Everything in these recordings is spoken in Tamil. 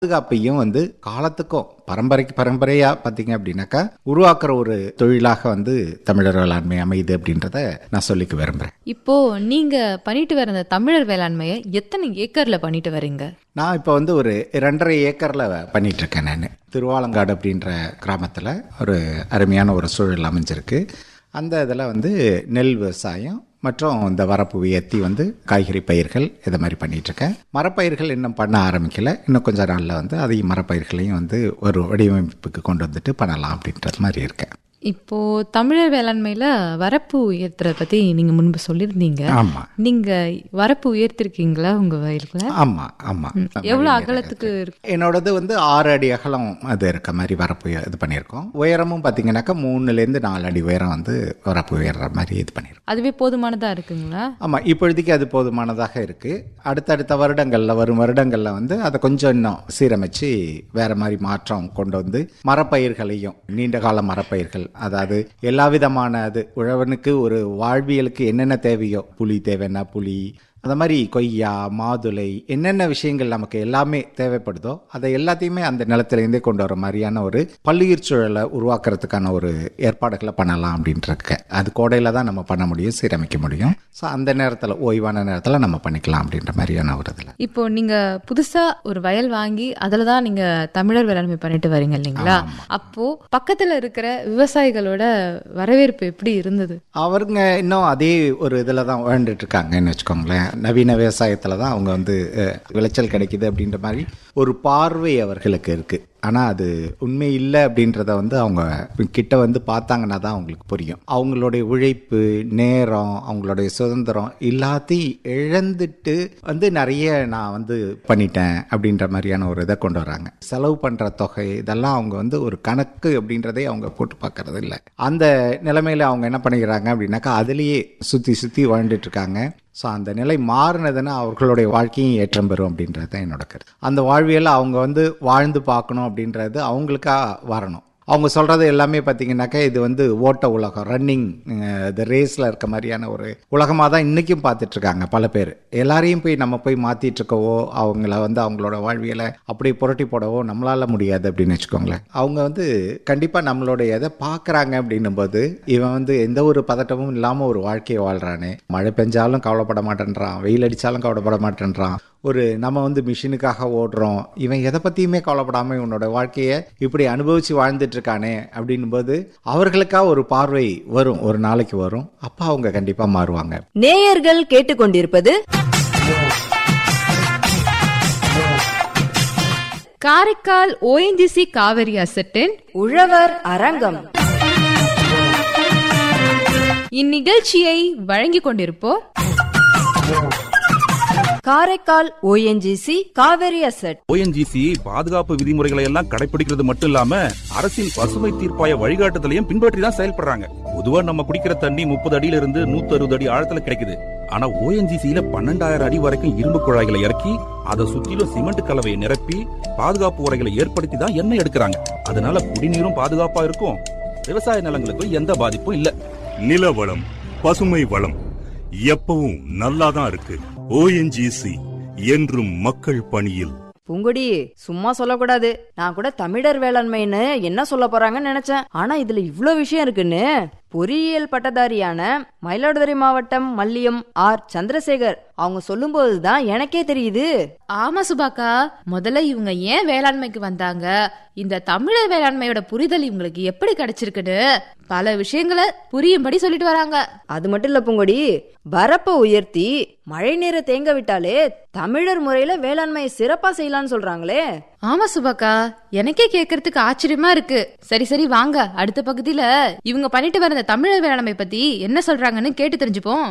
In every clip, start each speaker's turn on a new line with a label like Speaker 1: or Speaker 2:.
Speaker 1: பாதுகாப்பையும் வந்து காலத்துக்கும் பரம்பரைக்கு பரம்பரையா பார்த்தீங்க அப்படின்னாக்கா உருவாக்குற ஒரு தொழிலாக வந்து தமிழர் வேளாண்மை அமையுது அப்படின்றத நான் சொல்லிக்க விரும்புகிறேன்.
Speaker 2: இப்போ நீங்க பண்ணிட்டு வர அந்த தமிழர் வேளாண்மையை எத்தனை ஏக்கர்ல பண்ணிட்டு வரீங்க?
Speaker 1: நான் இப்போ வந்து ஒரு 2.5 ஏக்கர்ல பண்ணிட்டு இருக்கேன். நான் திருவாலங்காடு அப்படின்ற கிராமத்தில் ஒரு அருமையான ஒரு சூழல் அமைஞ்சிருக்கு. அந்த இதில் வந்து நெல் விவசாயம் மற்றும் இந்த வரப்பு உயர்த்தி வந்து காய்கறி பயிர்கள் இதை மாதிரி பண்ணிகிட்ருக்கேன். மரப்பயிர்கள் இன்னும் பண்ண ஆரம்பிக்கலை. இன்னும் கொஞ்சம் நாளில் வந்து அதையும் மரப்பயிர்களையும் வந்து ஒரு வடிவமைப்புக்கு கொண்டு வந்துட்டு பண்ணலாம் அப்படின்றது மாதிரி இருக்கேன்.
Speaker 2: இப்போ தமிழர் வேளாண்மையில வரப்பு உயர்த்துறத பத்தி நீங்க முன்பு சொல்லியிருந்தீங்க.
Speaker 1: ஆமா,
Speaker 2: நீங்க வரப்பு உயர்த்திருக்கீங்களா உங்க வயலுக்குள்ள?
Speaker 1: ஆமா ஆமா.
Speaker 2: எவ்வளவு அகலத்துக்கு இருக்கு?
Speaker 1: என்னோடது வந்து 6 அடி அகலம் அது இருக்க மாதிரி வரப்பு இது பண்ணியிருக்கோம். உயரமும் பார்த்தீங்கன்னாக்கா 3லேருந்து 4 அடி உயரம் வந்து வரப்பு உயர்ற மாதிரி இது பண்ணியிருக்கோம்.
Speaker 2: அதுவே போதுமானதா இருக்குங்களா?
Speaker 1: ஆமா, இப்பொழுதைக்கு அது போதுமானதாக இருக்கு. அடுத்தடுத்த வரும் வருடங்கள்ல வந்து அதை கொஞ்சம் இன்னும் சீரமைச்சு வேற மாதிரி மாற்றம் கொண்டு வந்து மரப்பயிர்களையும் நீண்ட கால மரப்பயிர்கள், அதாவது எல்லா விதமான அது உழவனுக்கு ஒரு வாழ்வியலுக்கு என்னென்ன தேவையோ, புளி தேவைன்னா புளி, அந்த மாதிரி கொய்யா, மாதுளை, என்னென்ன விஷயங்கள் நமக்கு எல்லாமே தேவைப்படுதோ அதை எல்லாத்தையுமே அந்த நிலத்திலேருந்தே கொண்டு வர மாதிரியான ஒரு பல்லுயிர் சூழலை உருவாக்குறதுக்கான ஒரு ஏற்பாடுகளை பண்ணலாம் அப்படின்ட்டு. அது கோடையில் தான் நம்ம பண்ண முடியும், சீரமைக்க முடியும். ஸோ அந்த நேரத்தில், ஓய்வான நேரத்தில் நம்ம பண்ணிக்கலாம் அப்படின்ற மாதிரியான ஒரு இதில்.
Speaker 2: இப்போ நீங்க புதுசா ஒரு வயல் வாங்கி அதில் தான் நீங்க தமிழர் வேளாண்மை பண்ணிட்டு வரீங்க இல்லைங்களா? அப்போ பக்கத்தில் இருக்கிற விவசாயிகளோட வரவேற்பு எப்படி இருந்தது?
Speaker 1: அவருங்க இன்னும் அதே ஒரு இதில் தான் வாழ்ந்துட்டு இருக்காங்கன்னு வச்சுக்கோங்களேன். நவீன விவசாயத்தில் தான் அவங்க வந்து விளைச்சல் கிடைக்குது அப்படின்ற மாதிரி ஒரு பார்வை அவர்களுக்கு இருக்கு. ஆனால் அது உண்மை இல்லை அப்படின்றத வந்து அவங்க கிட்ட வந்து பார்த்தாங்கன்னா தான் அவங்களுக்கு புரியும். அவங்களுடைய உழைப்பு, நேரம், அவங்களுடைய சுதந்திரம் எல்லாத்தையும் இழந்துட்டு வந்து நிறைய நான் வந்து பண்ணிட்டேன் அப்படின்ற மாதிரியான ஒரு இதை கொண்டு வராங்க. செலவு பண்ணுற தொகை இதெல்லாம் அவங்க வந்து ஒரு கணக்கு அப்படின்றதே அவங்க போட்டு பார்க்கறது இல்லை. அந்த நிலைமையில அவங்க என்ன பண்ணிக்கிறாங்க அப்படின்னாக்கா அதுலேயே சுற்றி வாழ்ந்துட்டு இருக்காங்க. ஸோ அந்த நிலை மாறினதுன்னா அவர்களுடைய வாழ்க்கையும் ஏற்றம் பெறும் அப்படின்றது தான் என்னோட கருத்து. அந்த வாழ்வியல் அவங்க வந்து வாழ்ந்து பார்க்கணும் அப்படின்றது அவங்களுக்கா வரணும். அவங்க சொல்கிறது எல்லாமே பார்த்தீங்கன்னாக்கா இது வந்து ஓட்ட உலகம், ரன்னிங் இந்த ரேஸில் இருக்க மாதிரியான ஒரு உலகமாக தான் இன்றைக்கும் பார்த்துட்ருக்காங்க பல பேர். எல்லாரையும் நம்ம போய் மாற்றிட்டுருக்கவோ, அவங்கள வந்து அவங்களோட வாழ்வியலை அப்படியே புரட்டி போடவோ நம்மளால் முடியாது அப்படின்னு வச்சுக்கோங்களேன். அவங்க வந்து கண்டிப்பாக நம்மளுடைய எதை பார்க்குறாங்க அப்படின்னும் போது இவன் வந்து எந்த ஒரு பதட்டமும் இல்லாமல் ஒரு வாழ்க்கையை வாழ்கிறானே, மழை பெஞ்சாலும் கவலைப்பட மாட்டேன்றான், வெயில் அடித்தாலும் கவலைப்பட மாட்டேன்றான், ஒரு நம்ம வந்து மிஷினுக்காக ஓடுறோம், இவன் எதை பற்றியுமே கவலைப்படாமல் இவனோட வாழ்க்கையை இப்படி அனுபவித்து வாழ்ந்துட்டு இருக்கானே அப்படின்னும் போது அவர்களுக்காக ஒரு பார்வை வரும், ஒரு நாளைக்கு வரும். அப்போ அவங்க கண்டிப்பா மாறுவாங்க.
Speaker 3: நேயர்கள் கேட்டுக்கொண்டிருப்பது
Speaker 2: காரைக்கால் ONGC காவிரி அசட்டின்
Speaker 3: உழவர் அரங்கம்.
Speaker 2: இந்நிகழ்ச்சியை வழங்கிக் கொண்டிருப்போர்
Speaker 3: Karaikal ONGC Kaveri asset.
Speaker 4: ONGC பாதுகாப்பு விதிமுறைகளை எல்லாம் கடைபிடிக்கிறது மட்டும் இல்லாம அரசின் பசுமை தீர்ப்பாய வழிகாட்டுதலையும் பின்பற்றி தான் செயல்படுறாங்க. பொதுவா நம்ம குடிக்கிற தண்ணி 30 அடியில இருந்து 160 அடி ஆழத்துல கிடைக்குது. ஆனா ONGCல 12,000 அடி வரைக்கும் இரும்பு குழாய்களை இறக்கி அதை சுத்திலும் சிமெண்ட் கலவையை நிரப்பி பாதுகாப்பு உரைகளை ஏற்படுத்தி தான் எண்ணெய் எடுக்கிறாங்க. அதனால குடிநீரும் பாதுகாப்பா இருக்கும், விவசாய நிலங்களுக்கும் எந்த பாதிப்பும் இல்ல.
Speaker 5: நில வளம், பசுமை வளம் எப்பவும் நல்லாதான் இருக்கு. ONGC என்றும் மக்கள் பணியில்.
Speaker 3: பூங்கொடி, சும்மா சொல்லக்கூடாது. நான் கூட தமிழர் வேளாண்மைன்னு என்ன சொல்ல போறாங்கன்னு நினைச்சேன். ஆனா இதுல இவ்ளோ விஷயம் இருக்குன்னு பொறியியல் பட்டதாரியான மயிலாடுதுறை மாவட்டம் மல்லியம் ஆர் சந்திரசேகர் அவங்க சொல்லும் போதுதான் எனக்கே தெரியுது.
Speaker 2: ஆமா சுபாக்கா, முதல்ல இவங்க ஏன் வேளாண்மைக்கு வந்தாங்க, இந்த தமிழர் வேளாண்மையோட புரிதல் இவங்களுக்கு எப்படி கிடைச்சிருக்குன்னு பல விஷயங்களை புரியும்படி சொல்லிட்டு வராங்க.
Speaker 3: அது மட்டும் இல்ல பூங்கொடி, வரப்ப உயர்த்தி மழை நீரை தேங்க விட்டாலே தமிழர் முறையில வேளாண்மையை சிறப்பா செய்யலாம்னு சொல்றாங்களே.
Speaker 2: ஆமா சுபாக்கா, எனக்கே கேட்கறதுக்கு ஆச்சரியமா இருக்கு. சரி சரி வாங்க, அடுத்த பகுதியில இவங்க பண்ணிட்டு வர தமிழர் வேளாண்மை பத்தி என்ன சொல்றாங்கன்னு கேட்டு தெரிஞ்சுப்போம்.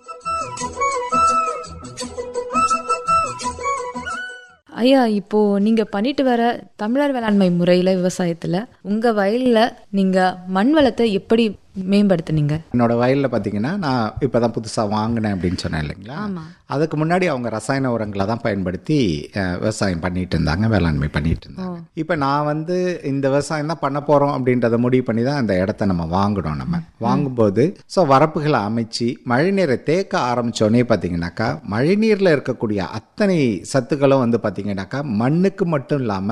Speaker 2: ஐயா, இப்போ நீங்க பண்ணிட்டு வர தமிழர் வேளாண்மை முறையில விவசாயத்துல உங்க வயல்ல நீங்க மண் வளத்தை எப்படி மேம்படுத்துனீங்க?
Speaker 1: என்னோட வயலில் பார்த்தீங்கன்னா நான் இப்போ தான் புதுசாக வாங்கினேன் அப்படின்னு சொன்னேன் இல்லைங்களா. அதுக்கு முன்னாடி அவங்க ரசாயன உரங்களை தான் பயன்படுத்தி விவசாயம் பண்ணிட்டு இருந்தாங்க, வேளாண்மை பண்ணிட்டு இருந்தாங்க. இப்போ நான் வந்து இந்த விவசாயம் தான் பண்ண போகிறோம் அப்படின்றத முடிவு பண்ணி தான் அந்த இடத்த நம்ம வாங்கணும். நம்ம வாங்கும்போது ஸோ வரப்புகளை அமைச்சு மழைநீரை தேக்க ஆரம்பித்தோடனே பார்த்தீங்கன்னாக்கா மழைநீரில் இருக்கக்கூடிய அத்தனை சத்துக்களும் வந்து பார்த்தீங்கன்னாக்கா மண்ணுக்கு மட்டும் இல்லாமல்